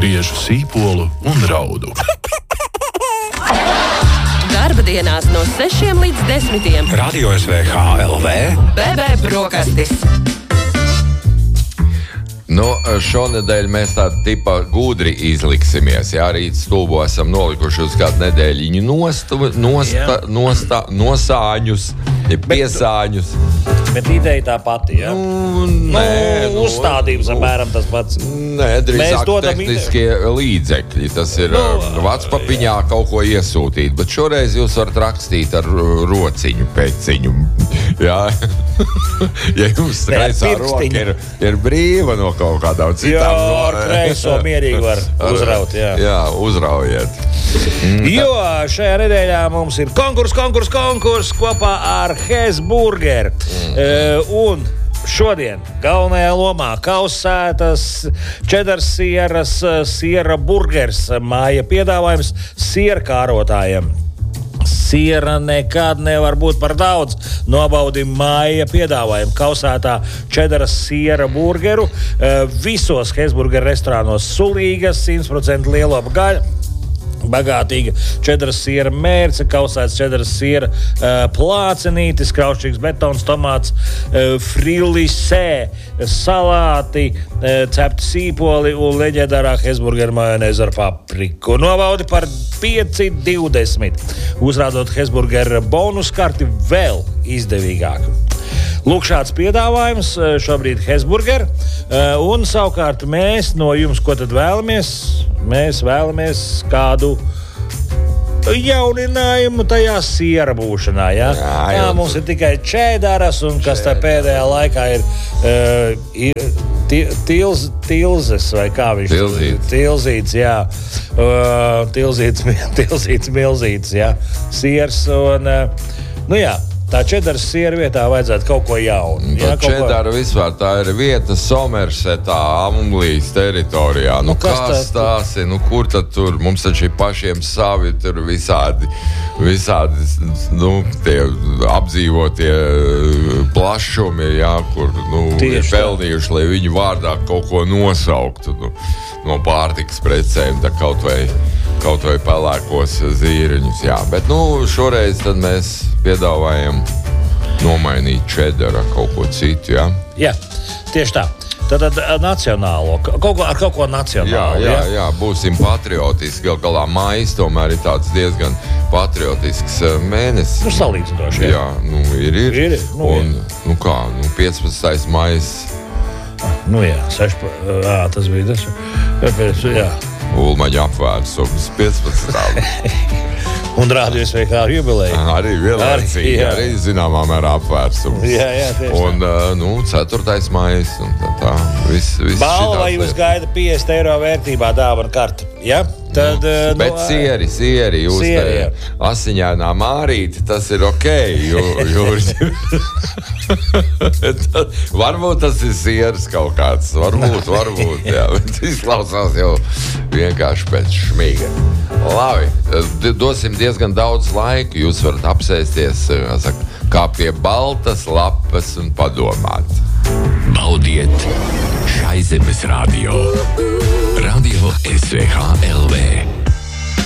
griežu sīpolu un raudu. Darba dienās no 6 līdz 10. Radio SVH LV. BB brokastis. Šonedēļ mēs tādu tipa gudri izliksimies. Jā, rīt stulbo esam nolikuši uz kādu nedēļiņu nosāņus, piesāņus. Bet ideja tā pati, jā? Uzstādījums apmēram tas pats. Nē, drīzāk tehniskie līdzekļi. Tas ir Vatspapiņā kaut ko iesūtīt, bet šoreiz jūs varat rakstīt ar rociņu, peciņu. Jā. Ja jums kreisā roka ir brīva no kaut kādām citām. Jā, ar kreiso mierīgi var uzraut, jā. Jā, uzraujiet. Jo šajā nedēļā mums ir konkurs kopā ar Hesburger. Un šodien galvenajā lomā kausētas čedars sieras siera burgers, māja piedāvājums sierkārotājiem. Siera nekad nevar būt par daudz. Nobaudi māja piedāvājumu kausētā čedara siera burgeru. Visos Hesburger restorānos sulīga, 100% lielopa gaļa. Bagātīga čedara siera mērce, kausēts čedara siera plācenītis, kraušķīgs betons, tomāts, frilisē, salāti, cepti sīpoli un leģendārā Hesburger majonēze ar papriku. Nobaudi par 5,20. Uzrādot Hesburger bonus karti vēl izdevīgāk. Lūk, šāds piedāvājums šobrīd Hesburger. Un savukārt mēs no jums, ko tad vēlamies? Mēs vēlamies kādu jauninājumu tajā siera būšanā. Ja? Jā, mums ir tikai čēdaras, un kas tā pēdējā laikā ir tilzes, vai kā viņš tilzīts, jā. Tilzīts milzīts, jā. Siers un, jā. Tā čedara siera vietā vajadzētu kaut ko jaunu. Tā čedara vispār, tā ir vieta Somersetā, Anglijas teritorijā. Kas tās ir? Kur tad tur? Mums taču ir pašiem savi tur visādi tie apdzīvotie plašumi, jā, kur ir pelnījuši, lai viņu vārdā kaut ko nosauktu no pārtikas precēm, tā kaut vai pelēkos zīriņus, jā. Bet, šoreiz tad mēs piedāvājam nomainīt čedara kaut ko citu, jā? Jā, tieši tā. Tad nacionālo, ar kaut ko nacionālu. Jā, būsim patriotiski. Gal galā maijs tomēr ir tāds diezgan patriotisks mēnesis. Salīdzinoši, jā. Ir. Un, 15. maijs. Tas bija tas. Jā. Ulmaņa apvērsums 15. Un Radio SVH jubileja. Arī vienlaicīgi, arī zināmā mērā apvērsums. Jā, tieši un 4. maijs un tā. Viss balva jūs gaida 50 eiro vērtībā dāvana karta. Ja? Tad, bet sieri, jūs asiņainā mārīti, tas ir okei. Varbūt tas ir sieras kaut kāds. Varbūt, jā. Bet izklausās jau vienkārši pēc šmīga. Labi, dosim diezgan daudz laika. Jūs varat apsēsties kā pie baltas lapas un padomāt. Baudiet Šaizemes radio. Radio SVH LV.